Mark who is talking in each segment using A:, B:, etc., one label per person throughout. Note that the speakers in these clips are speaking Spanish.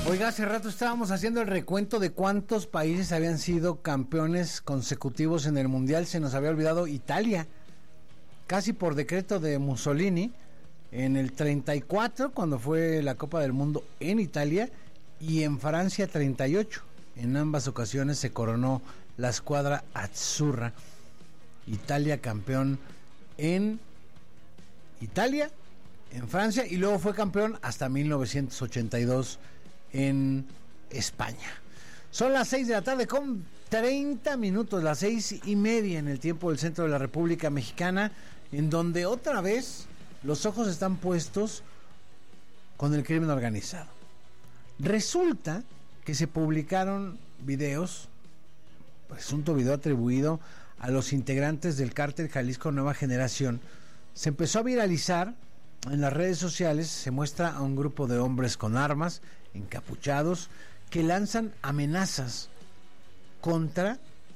A: Oiga, hace rato estábamos haciendo el recuento de cuántos países habían sido campeones consecutivos en el Mundial. Se nos había olvidado Italia, casi por decreto de Mussolini, en el 34, cuando fue la Copa del Mundo en Italia, y en Francia 38. En ambas ocasiones se coronó la escuadra azzurra. Italia campeón en Italia, en Francia, y luego fue campeón hasta 1982 en España. Son las 6 de la tarde con 30 minutos, las 6:30 en el tiempo del centro de la República Mexicana, en donde otra vez los ojos están puestos con el crimen organizado. Resulta que se publicaron videos, presunto video atribuido a los integrantes del cártel Jalisco Nueva Generación. Se empezó a viralizar en las redes sociales. Se muestra a un grupo de hombres con armas, encapuchados, que lanzan amenazas contra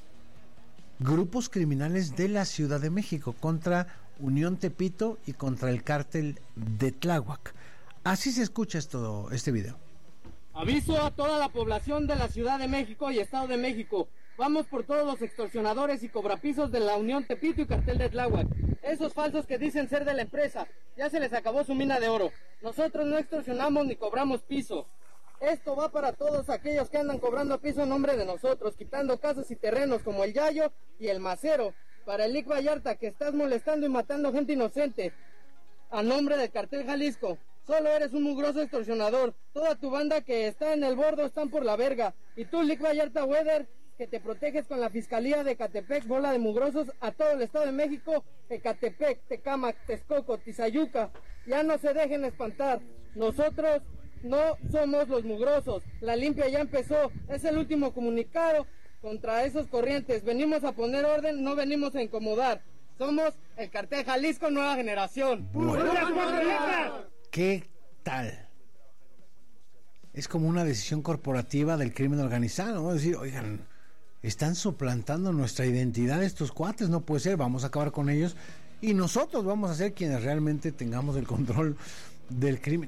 A: grupos criminales de la Ciudad de México, contra Unión Tepito y contra el cártel de Tláhuac. Así se escucha este video.
B: Aviso a toda la población de la Ciudad de México y Estado de México. Vamos por todos los extorsionadores y cobrapisos de la Unión Tepito y cartel de Tláhuac. Esos falsos que dicen ser de la empresa, ya se les acabó su mina de oro. Nosotros no extorsionamos ni cobramos piso. Esto va para todos aquellos que andan cobrando piso en nombre de nosotros, quitando casas y terrenos como el Yayo y el Macero. Para el Lic Vallarta, que estás molestando y matando gente inocente a nombre del cartel Jalisco. Solo eres un mugroso extorsionador. Toda tu banda que está en el bordo están por la verga. Y tú, Lic Vallarta Weather, que te proteges con la Fiscalía de Ecatepec, bola de mugrosos, a todo el Estado de México, Ecatepec, Tecámac, Texcoco, Tizayuca. Ya no se dejen espantar. Nosotros no somos los mugrosos. La limpia ya empezó. Es el último comunicado contra esos corrientes. Venimos a poner orden, no venimos a incomodar. Somos el cartel Jalisco Nueva Generación.
A: ¿Qué tal? Es como una decisión corporativa del crimen organizado, ¿no? Es decir, oigan, están suplantando nuestra identidad estos cuates, no puede ser, vamos a acabar con ellos y nosotros vamos a ser quienes realmente tengamos el control del crimen.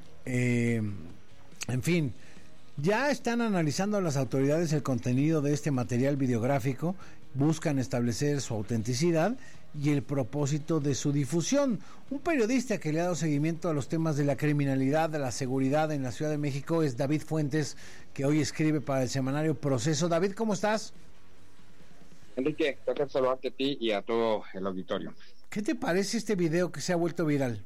A: En fin, ya están analizando las autoridades el contenido de este material videográfico, buscan establecer su autenticidad y el propósito de su difusión. Un periodista que le ha dado seguimiento a los temas de la criminalidad, de la seguridad en la Ciudad de México es David Fuentes, que hoy escribe para el semanario Proceso. David, ¿cómo estás?
C: Enrique, placer saludarte a ti y a todo el auditorio.
A: ¿Qué te parece este video que se ha vuelto viral?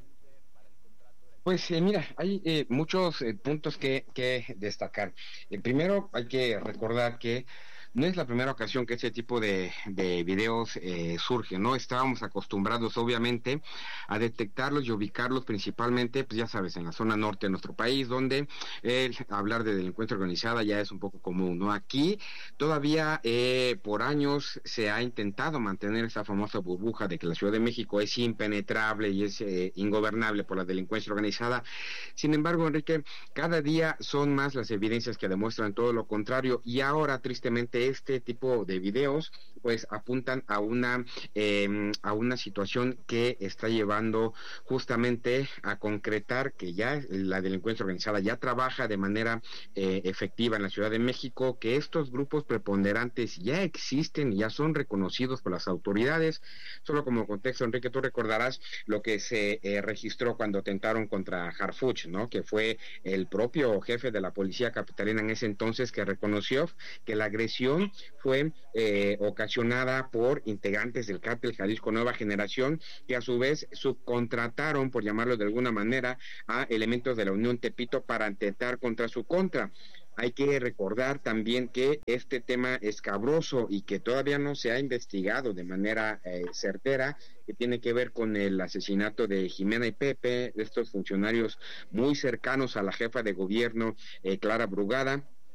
C: Pues mira, hay muchos puntos que destacar. Primero hay que recordar que no es la primera ocasión que este tipo de videos surge, ¿no? Estábamos acostumbrados obviamente a detectarlos y ubicarlos principalmente, pues ya sabes, en la zona norte de nuestro país, donde hablar de delincuencia organizada ya es un poco común, ¿no? Aquí todavía por años se ha intentado mantener esa famosa burbuja de que la Ciudad de México es impenetrable y es ingobernable por la delincuencia organizada. Sin embargo, Enrique, cada día son más las evidencias que demuestran todo lo contrario, y ahora tristemente este tipo de videos pues apuntan a una situación que está llevando justamente a concretar que ya la delincuencia organizada ya trabaja de manera efectiva en la Ciudad de México, que estos grupos preponderantes ya existen y ya son reconocidos por las autoridades. Solo como contexto, Enrique, tú recordarás lo que se registró cuando atentaron contra Harfuch, ¿no? Que fue el propio jefe de la policía capitalina en ese entonces que reconoció que la agresión fue ocasionada por integrantes del cártel Jalisco Nueva Generación, que a su vez subcontrataron, por llamarlo de alguna manera, a elementos de la Unión Tepito para atentar contra su contra. Hay que recordar también que este tema escabroso y que todavía no se ha investigado de manera certera, que tiene que ver con el asesinato de Jimena y Pepe, de estos funcionarios muy cercanos a la jefa de gobierno, Clara Brugada.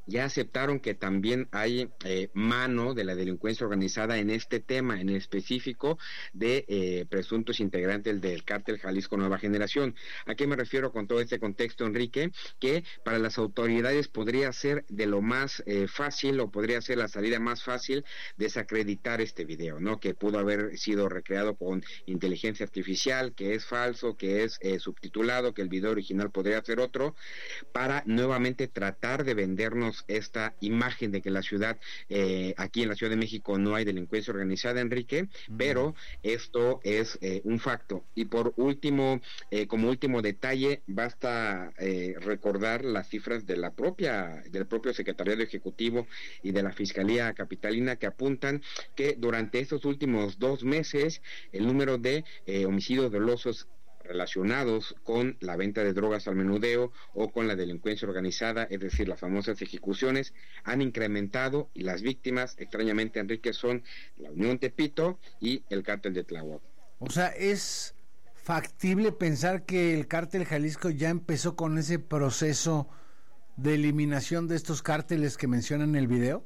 C: ya aceptaron que también hay mano de la delincuencia organizada en este tema, en específico de presuntos integrantes del cártel Jalisco Nueva Generación. ¿A qué me refiero con todo este contexto, Enrique? Que para las autoridades podría ser de lo más fácil, o podría ser la salida más fácil, desacreditar este video, ¿no? Que pudo haber sido recreado con inteligencia artificial, que es falso, que es subtitulado, que el video original podría ser otro, para nuevamente tratar de vendernos esta imagen de que la ciudad, aquí en la Ciudad de México no hay delincuencia organizada, Enrique, pero esto es un facto. Y por último, como último detalle, basta recordar las cifras de del propio Secretariado Ejecutivo y de la Fiscalía Capitalina, que apuntan que durante estos últimos 2 meses el número de homicidios dolosos relacionados con la venta de drogas al menudeo o con la delincuencia organizada, es decir, las famosas ejecuciones, han incrementado, y las víctimas, extrañamente, Enrique, son la Unión Tepito y el cártel de Tláhuac.
A: O sea, ¿es factible pensar que el cártel Jalisco ya empezó con ese proceso de eliminación de estos cárteles que mencionan en el video?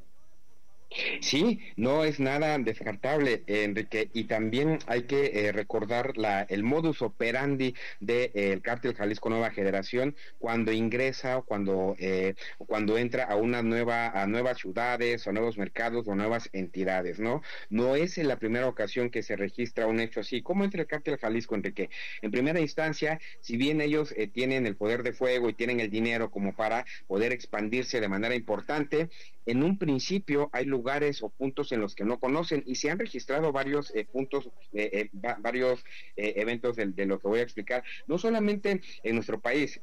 C: Sí, no es nada descartable, Enrique, y también hay que recordar el modus operandi del cártel Jalisco Nueva Generación cuando ingresa, cuando entra a nuevas ciudades, o nuevos mercados, o nuevas entidades, ¿no? No es en la primera ocasión que se registra un hecho así. ¿Cómo entra el cártel Jalisco, Enrique? En primera instancia, si bien ellos tienen el poder de fuego y tienen el dinero como para poder expandirse de manera importante, en un principio hay lugares o puntos en los que no conocen, y se han registrado varios puntos, varios eventos de lo que voy a explicar, no solamente en nuestro país,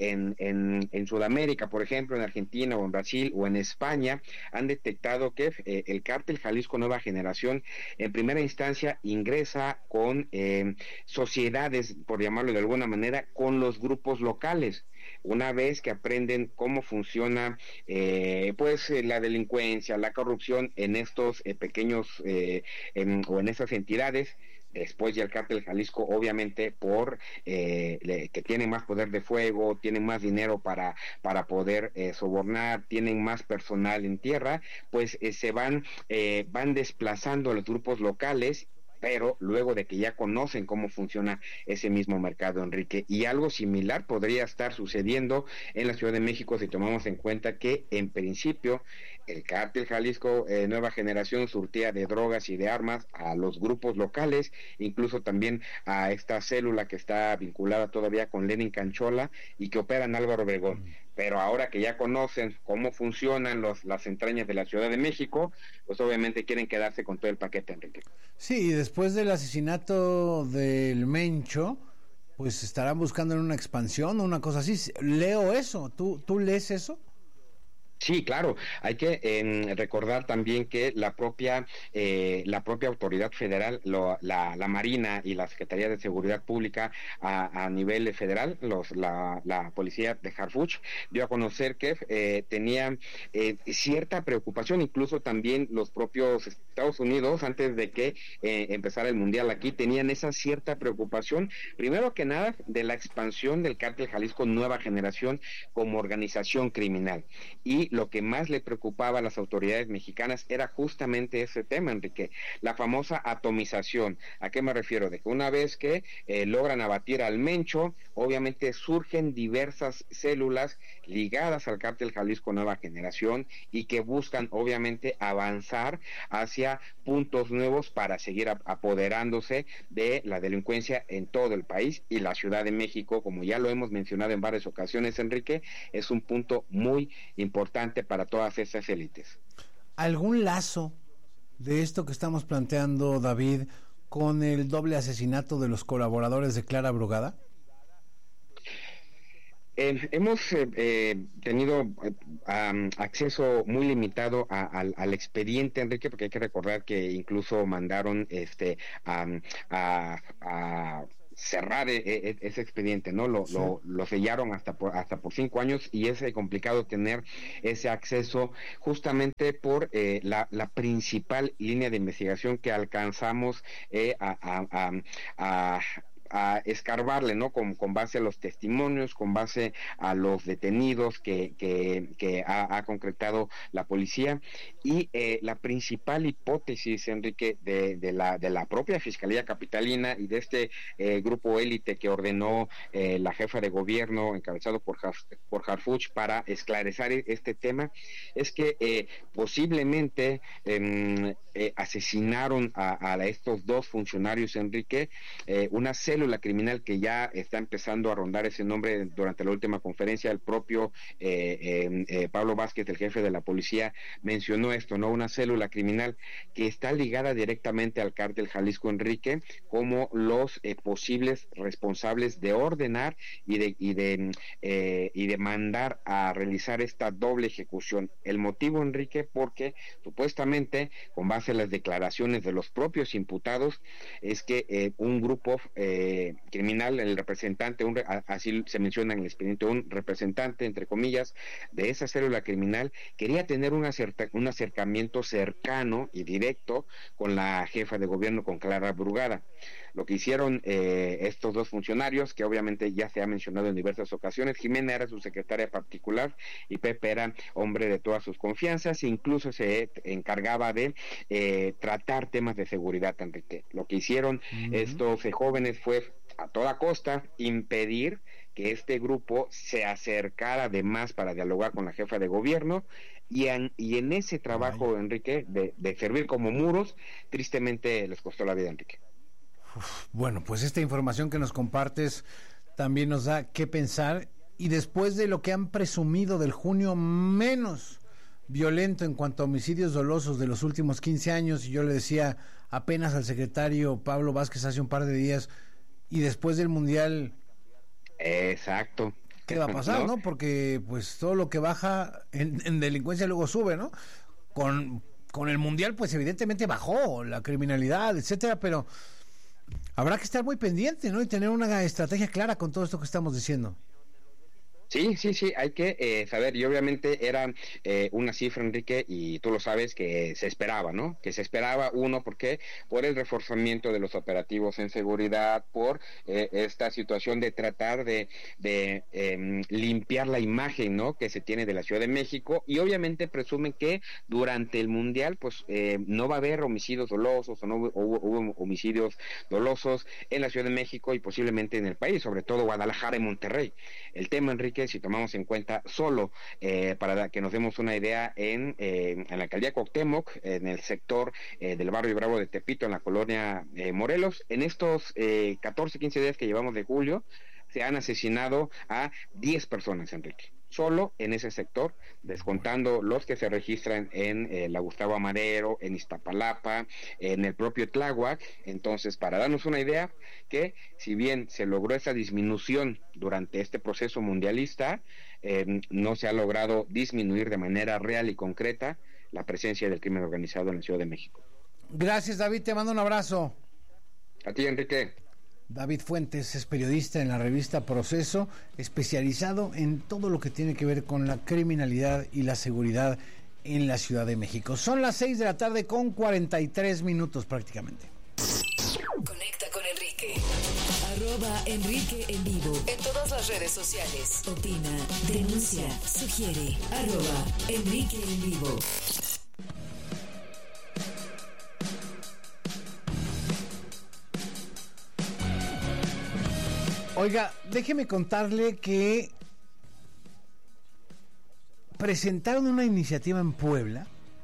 C: en Sudamérica, por ejemplo, en Argentina o en Brasil o en España, han detectado que el cártel Jalisco Nueva Generación en primera instancia ingresa con sociedades, por llamarlo de alguna manera, con los grupos locales. Una vez que aprenden cómo funciona la delincuencia, la corrupción en estos pequeños o en esas entidades, después ya el cártel Jalisco, obviamente, que tienen más poder de fuego, tienen más dinero para poder sobornar, tienen más personal en tierra, pues se van desplazando a los grupos locales, pero luego de que ya conocen cómo funciona ese mismo mercado, Enrique. Y algo similar podría estar sucediendo en la Ciudad de México si tomamos en cuenta que, en principio, el cártel Jalisco Nueva Generación surtía de drogas y de armas a los grupos locales, incluso también a esta célula que está vinculada todavía con Lenin Canchola y que opera en Álvaro Obregón. Pero ahora que ya conocen cómo funcionan las entrañas de la Ciudad de México, pues obviamente quieren quedarse con todo el paquete, Enrique.
A: Sí, y después del asesinato del Mencho, pues estarán buscando en una expansión o una cosa así. Leo eso, ¿tú lees eso?
C: Sí, claro. Hay que recordar también que la propia autoridad federal, la Marina y la Secretaría de Seguridad Pública a nivel federal, la policía de Harfuch, dio a conocer que tenía cierta preocupación, incluso también los propios Estados Unidos, antes de que empezara el Mundial aquí, tenían esa cierta preocupación, primero que nada, de la expansión del cártel Jalisco Nueva Generación como organización criminal. Y lo que más le preocupaba a las autoridades mexicanas era justamente ese tema, Enrique, la famosa atomización. ¿A qué me refiero? De que una vez que logran abatir al Mencho, obviamente surgen diversas células ligadas al cártel Jalisco Nueva Generación y que buscan obviamente avanzar hacia puntos nuevos para seguir apoderándose de la delincuencia en todo el país. Y la Ciudad de México, como ya lo hemos mencionado en varias ocasiones, Enrique, es un punto muy importante para todas esas élites.
A: ¿Algún lazo de esto que estamos planteando, David, con el doble asesinato de los colaboradores de Clara Brugada?
C: Hemos tenido acceso muy limitado al expediente, Enrique, porque hay que recordar que incluso mandaron a cerrar ese expediente, ¿no? Lo sellaron hasta por 5 años, y es complicado tener ese acceso justamente por la principal línea de investigación que alcanzamos a escarbarle, ¿no? Con base a los testimonios, con base a los detenidos que ha concretado la policía, y la principal hipótesis, Enrique, de la propia Fiscalía Capitalina y de este grupo élite que ordenó la jefa de gobierno encabezado por Harfuch para esclarecer este tema, es que posiblemente asesinaron a estos dos funcionarios, Enrique, una célula criminal que ya está empezando a rondar ese nombre. Durante la última conferencia, el propio Pablo Vázquez, el jefe de la policía, mencionó esto, ¿no? Una célula criminal que está ligada directamente al cártel Jalisco, Enrique, como los posibles responsables de ordenar y de mandar a realizar esta doble ejecución. El motivo, Enrique, porque supuestamente, con base a las declaraciones de los propios imputados, es que un grupo criminal, el representante, así se menciona en el expediente, un representante, entre comillas, de esa célula criminal, quería tener un acercamiento cercano y directo con la jefa de gobierno, con Clara Brugada. Lo que hicieron estos dos funcionarios, que obviamente ya se ha mencionado en diversas ocasiones, Jimena era su secretaria particular y Pepe era hombre de todas sus confianzas, e incluso se encargaba de tratar temas de seguridad, Enrique. Lo que hicieron estos jóvenes fue a toda costa impedir que este grupo se acercara además para dialogar con la jefa de gobierno, y en ese trabajo, Enrique, de servir como muros, tristemente les costó la vida, Enrique.
A: Bueno, pues esta información que nos compartes también nos da qué pensar, y después de lo que han presumido del junio menos violento en cuanto a homicidios dolosos de los últimos 15 años, y yo le decía apenas al secretario Pablo Vázquez hace un par de días, y después del Mundial...
C: Exacto.
A: ¿Qué va a pasar, no? Porque pues todo lo que baja en delincuencia luego sube, ¿no? Con el Mundial pues evidentemente bajó la criminalidad, etcétera, pero habrá que estar muy pendiente, ¿no? Y tener una estrategia clara con todo esto que estamos diciendo.
C: Sí, hay que saber, y obviamente era una cifra, Enrique, y tú lo sabes, que se esperaba, ¿no? Que se esperaba, ¿por qué? Por el reforzamiento de los operativos en seguridad, por esta situación de tratar de limpiar la imagen, ¿no?, que se tiene de la Ciudad de México, y obviamente presumen que durante el Mundial, pues, no va a haber homicidios dolosos, o no hubo homicidios dolosos en la Ciudad de México y posiblemente en el país, sobre todo Guadalajara y Monterrey. El tema, Enrique, si tomamos en cuenta solo, para que nos demos una idea, en la alcaldía Cuauhtémoc, en el sector del barrio Bravo de Tepito, en la colonia Morelos, en estos 14, 15 días que llevamos de julio, se han asesinado a 10 personas, Enrique. Solo en ese sector, descontando los que se registran en la Gustavo Amadero, en Iztapalapa, en el propio Tláhuac. Entonces, para darnos una idea, que si bien se logró esa disminución durante este proceso mundialista, no se ha logrado disminuir de manera real y concreta la presencia del crimen organizado en la Ciudad de México.
A: Gracias, David, te mando un abrazo.
C: A ti, Enrique.
A: David Fuentes es periodista en la revista Proceso, especializado en todo lo que tiene que ver con la criminalidad y la seguridad en la Ciudad de México. Son las 6 de la tarde con 43 minutos prácticamente.
D: Conecta con Enrique. @Enrique en vivo. En todas las redes sociales. Opina, denuncia, sugiere. @Enrique en vivo.
A: Oiga, déjeme contarle que presentaron una iniciativa en Puebla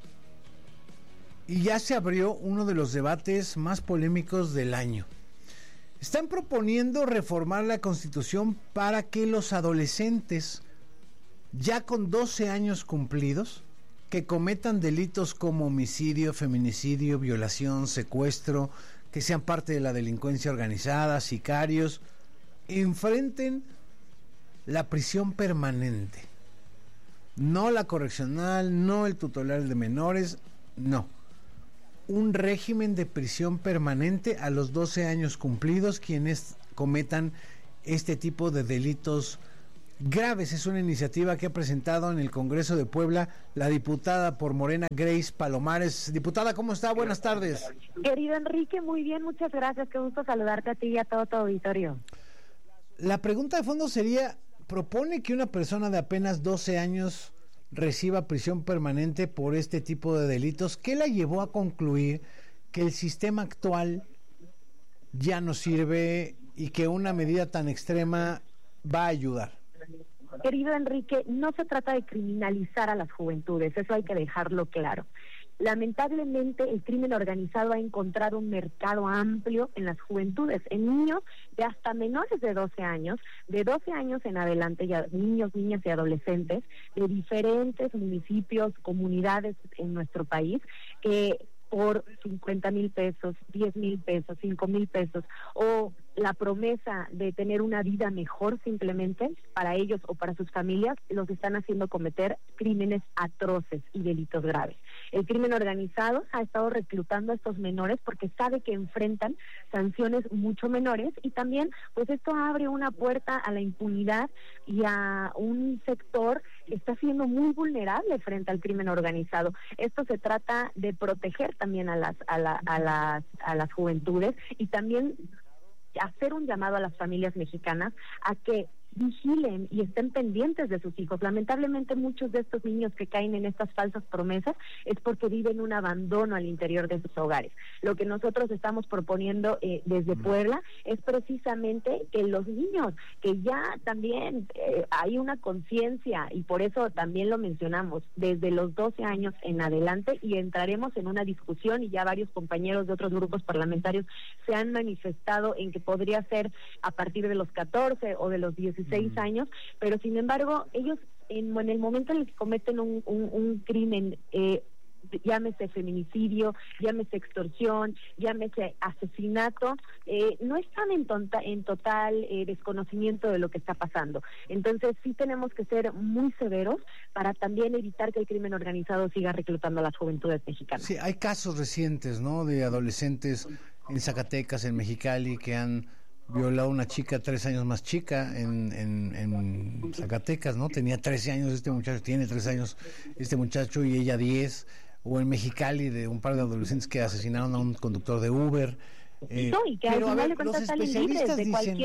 A: y ya se abrió uno de los debates más polémicos del año. Están proponiendo reformar la Constitución para que los adolescentes, ya con 12 años cumplidos, que cometan delitos como homicidio, feminicidio, violación, secuestro, que sean parte de la delincuencia organizada, sicarios, enfrenten la prisión permanente, no la correccional, no el tutelar de menores, no, un régimen de prisión permanente a los 12 años cumplidos quienes cometan este tipo de delitos graves. Es una iniciativa que ha presentado en el Congreso de Puebla la diputada por Morena, Grace Palomares. Diputada, ¿cómo está? Buenas tardes.
E: Querido Enrique, muy bien, muchas gracias. Qué gusto saludarte a ti y a todo tu auditorio.
A: La pregunta de fondo sería, ¿propone que una persona de apenas 12 años reciba prisión permanente por este tipo de delitos? ¿Qué la llevó a concluir que el sistema actual ya no sirve y que una medida tan extrema va a ayudar?
E: Querido Enrique, no se trata de criminalizar a las juventudes, eso hay que dejarlo claro. Lamentablemente, el crimen organizado ha encontrado un mercado amplio en las juventudes, en niños de hasta menores de 12 años en adelante, ya niños, niñas y adolescentes de diferentes municipios, comunidades en nuestro país, que por 50,000 pesos, 10,000 pesos, 5,000 pesos, o la promesa de tener una vida mejor simplemente para ellos o para sus familias, los están haciendo cometer crímenes atroces y delitos graves. El crimen organizado ha estado reclutando a estos menores porque sabe que enfrentan sanciones mucho menores, y también pues esto abre una puerta a la impunidad y a un sector que está siendo muy vulnerable frente al crimen organizado. Esto se trata de proteger también a las juventudes, y también hacer un llamado a las familias mexicanas a que vigilen y estén pendientes de sus hijos. Lamentablemente, muchos de estos niños que caen en estas falsas promesas es porque viven un abandono al interior de sus hogares. Lo que nosotros estamos proponiendo desde Puebla es precisamente que los niños, que ya también hay una conciencia, y por eso también lo mencionamos, desde los 12 años en adelante, y entraremos en una discusión, y ya varios compañeros de otros grupos parlamentarios se han manifestado en que podría ser a partir de los 14 o de los 16 años, pero sin embargo ellos en el momento en el que cometen un crimen, llámese feminicidio, llámese extorsión, llámese asesinato, no están en total desconocimiento de lo que está pasando. Entonces sí tenemos que ser muy severos para también evitar que el crimen organizado siga reclutando a las juventudes mexicanas.
A: Sí, hay casos recientes, ¿no?, de adolescentes en Zacatecas, en Mexicali, que han violado a una chica 3 años más chica en Zacatecas, ¿no? Tenía 13 años este muchacho, tiene 13 años este muchacho y ella 10, o en Mexicali de un par de adolescentes que asesinaron a un conductor de Uber.
E: Y que al final de cuentas salen libres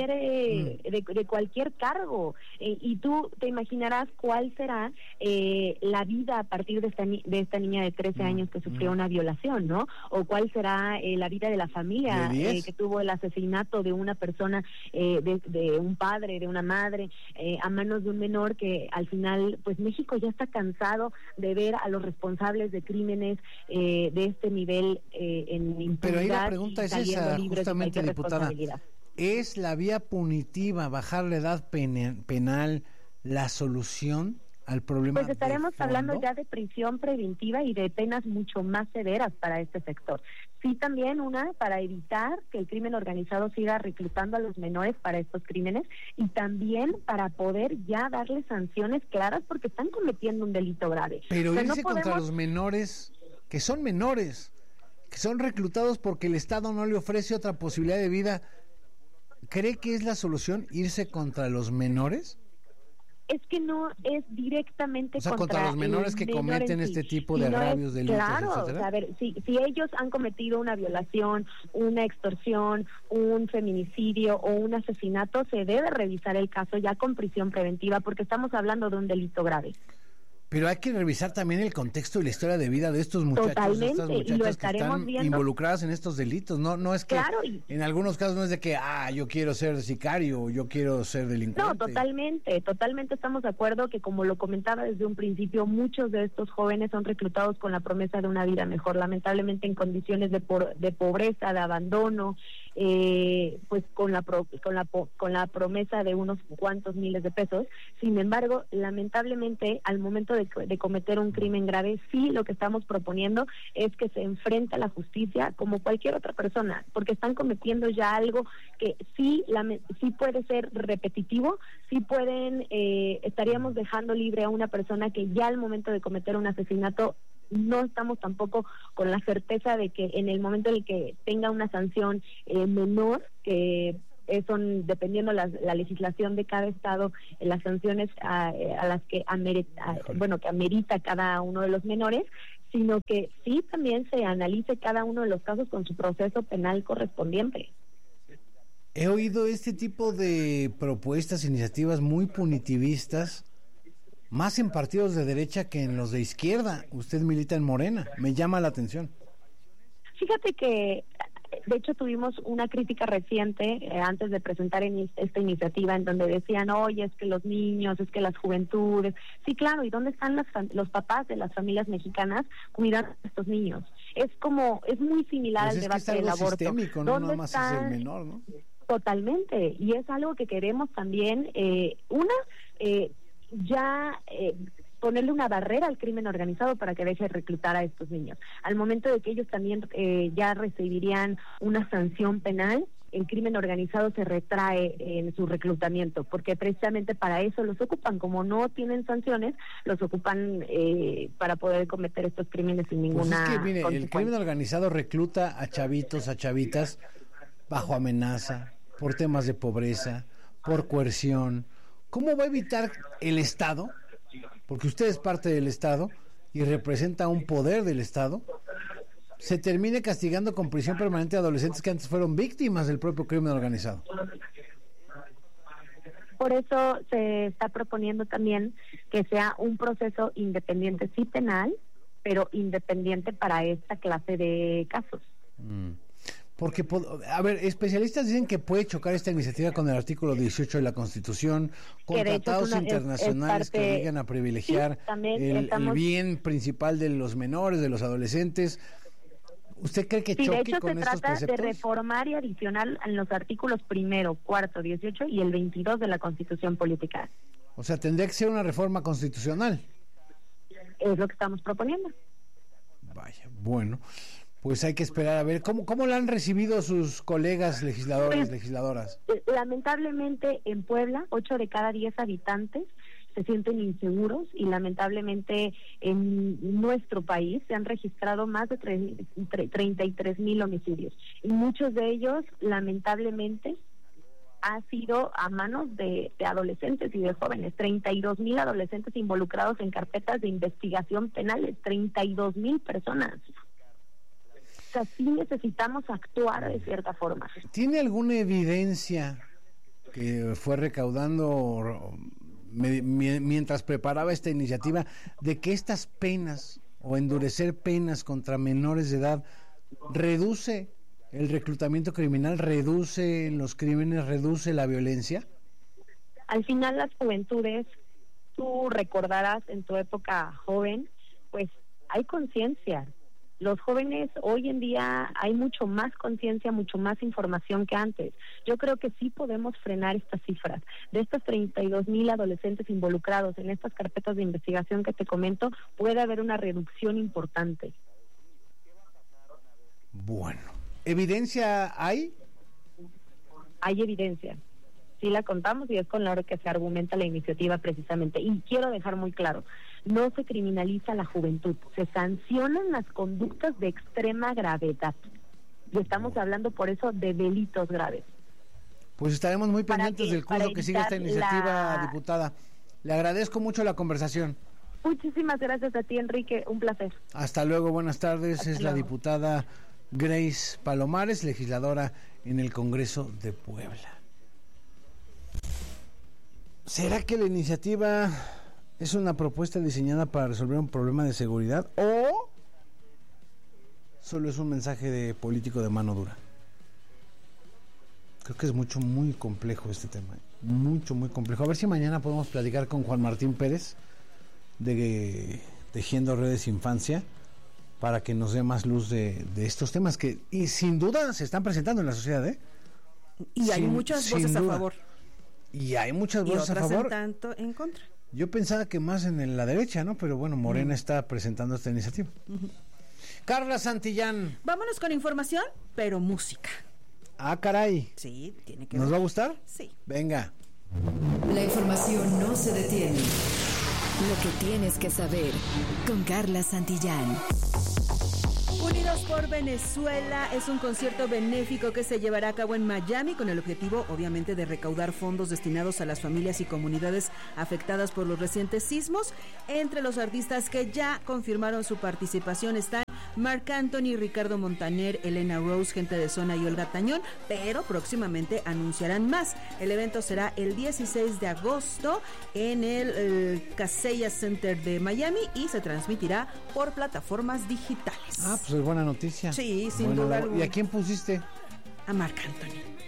E: de cualquier cargo, y tú te imaginarás cuál será la vida a partir de esta niña de 13 años que sufrió una violación, ¿no? O cuál será la vida de la familia que tuvo el asesinato de una persona, de un padre, de una madre, a manos de un menor, que al final pues México ya está cansado de ver a los responsables de crímenes de este nivel en impunidad.
A: Pero ahí la pregunta es esa, justamente, diputada, ¿es la vía punitiva, bajar la edad penal, la solución al problema?
E: Pues estaremos hablando ya de prisión preventiva y de penas mucho más severas para este sector. Sí, también para evitar que el crimen organizado siga reclutando a los menores para estos crímenes, y también para poder ya darles sanciones claras porque están cometiendo un delito grave.
A: Pero irse contra los menores, que son menores, que son reclutados porque el Estado no le ofrece otra posibilidad de vida, ¿cree que es la solución irse contra los menores?
E: Es que no es directamente
A: contra los menores que cometen este tipo de agravios, delitos,
E: claro,
A: etcétera.
E: A ver, si ellos han cometido una violación, una extorsión, un feminicidio o un asesinato, se debe revisar el caso ya con prisión preventiva, porque estamos hablando de un delito grave.
A: Pero hay que revisar también el contexto y la historia de vida de estos muchachos,
E: totalmente,
A: de estas muchachas
E: y lo
A: que
E: estaremos
A: están
E: viendo.
A: Involucradas en estos delitos. No es que,
E: claro,
A: en algunos casos no es de que, yo quiero ser sicario o yo quiero ser delincuente.
E: No, totalmente estamos de acuerdo que, como lo comentaba desde un principio, muchos de estos jóvenes son reclutados con la promesa de una vida mejor, lamentablemente en condiciones de pobreza, de abandono, pues con la promesa de unos cuantos miles de pesos. Sin embargo, lamentablemente, al momento de cometer un crimen grave, sí, lo que estamos proponiendo es que se enfrente a la justicia como cualquier otra persona, porque están cometiendo ya algo que sí puede ser repetitivo, sí estaríamos dejando libre a una persona que ya al momento de cometer un asesinato no estamos tampoco con la certeza de que en el momento en el que tenga una sanción menor, que son, dependiendo la legislación de cada estado, las sanciones a las que amerita cada uno de los menores, sino que sí también se analice cada uno de los casos con su proceso penal correspondiente.
A: He oído este tipo de propuestas, iniciativas muy punitivistas, más en partidos de derecha que en los de izquierda. Usted milita en Morena, me llama la atención.
E: Fíjate que, de hecho, tuvimos una crítica reciente antes de presentar esta iniciativa, en donde decían, oye, es que los niños, es que las juventudes. Sí, claro, ¿y dónde están los papás de las familias mexicanas cuidando a estos niños? Es muy similar al debate del aborto.
A: Sistémico, no nada más es el menor, ¿no?
E: Totalmente, y es algo que queremos también, ponerle una barrera al crimen organizado para que deje de reclutar a estos niños. Al momento de que ellos también ya recibirían una sanción penal, el crimen organizado se retrae en su reclutamiento, porque precisamente para eso los ocupan. Como no tienen sanciones, los ocupan para poder cometer estos crímenes sin ninguna
A: pues es que, mire, el crimen organizado recluta a chavitos, a chavitas bajo amenaza, por temas de pobreza, por coerción. ¿Cómo va a evitar el Estado? Porque usted es parte del Estado y representa un poder del Estado. Se termine castigando con prisión permanente a adolescentes que antes fueron víctimas del propio crimen organizado.
E: Por eso se está proponiendo también que sea un proceso independiente, sí penal, pero independiente para esta clase de casos.
A: Porque, a ver, especialistas dicen que puede chocar esta iniciativa con el artículo 18 de la Constitución, con tratados internacionales que obligan a privilegiar el bien principal de los menores, de los adolescentes. ¿Usted cree que choque con estos preceptos?
E: De hecho, se trata de reformar y adicionar en los artículos 1, 4, 18 y el 22 de la Constitución Política.
A: O sea, tendría que ser una reforma constitucional.
E: Es lo que estamos proponiendo.
A: Vaya, bueno. Pues hay que esperar a ver cómo la han recibido sus colegas legisladores, legisladoras.
E: Lamentablemente en Puebla, 8 de cada 10 habitantes se sienten inseguros y lamentablemente en nuestro país se han registrado más de 33,000 homicidios y muchos de ellos lamentablemente ha sido a manos de adolescentes y de jóvenes. 32,000 adolescentes involucrados en carpetas de investigación penales, 32,000 personas. O sea, sí necesitamos actuar de cierta forma.
A: ¿Tiene alguna evidencia que fue recaudando mientras preparaba esta iniciativa de que estas penas o endurecer penas contra menores de edad reduce el reclutamiento criminal, reduce los crímenes, reduce la violencia?
E: Al final las juventudes, tú recordarás en tu época joven, pues hay conciencia. Los jóvenes hoy en día hay mucho más conciencia, mucho más información que antes. Yo creo que sí podemos frenar estas cifras. De estos 32,000 adolescentes involucrados en estas carpetas de investigación que te comento, puede haber una reducción importante.
A: Bueno, ¿evidencia hay?
E: Hay evidencia. Sí la contamos y es con la que se argumenta la iniciativa precisamente. Y quiero dejar muy claro, no se criminaliza la juventud, se sancionan las conductas de extrema gravedad. Y estamos hablando por eso de delitos graves.
A: Pues estaremos muy pendientes del curso que sigue esta iniciativa, diputada. Le agradezco mucho la conversación.
E: Muchísimas gracias a ti, Enrique, un placer.
A: Hasta luego, buenas tardes. Hasta luego. La diputada Grace Palomares, legisladora en el Congreso de Puebla. ¿Será que la iniciativa es una propuesta diseñada para resolver un problema de seguridad o solo es un mensaje de político de mano dura? Creo que es muy complejo este tema, muy complejo. A ver si mañana podemos platicar con Juan Martín Pérez de Tejiendo Redes Infancia para que nos dé más luz de estos temas que y sin duda se están presentando en la sociedad, ¿eh?
F: Y hay muchas voces a favor.
A: Y hay muchas voces a favor.
F: En tanto en contra.
A: Yo pensaba que más en la derecha, ¿no? Pero bueno, Morena está presentando esta iniciativa. Carla Santillán.
F: Vámonos con información, pero música.
A: Ah, caray.
F: Sí, tiene que
A: ¿Nos va a gustar?
F: Sí.
A: Venga.
D: La información no se detiene. Lo que tienes que saber con Carla Santillán.
F: Unidos por Venezuela es un concierto benéfico que se llevará a cabo en Miami con el objetivo, obviamente, de recaudar fondos destinados a las familias y comunidades afectadas por los recientes sismos. Entre los artistas que ya confirmaron su participación están Marc Anthony, Ricardo Montaner, Elena Rose, Gente de Zona y Olga Tañón, pero próximamente anunciarán más. El evento será el 16 de agosto en el Kaseya Center de Miami y se transmitirá por plataformas digitales.
A: Ah, pues es buena noticia.
F: Sí, sin duda alguna.
A: ¿Y a quién pusiste?
F: A Marc Anthony.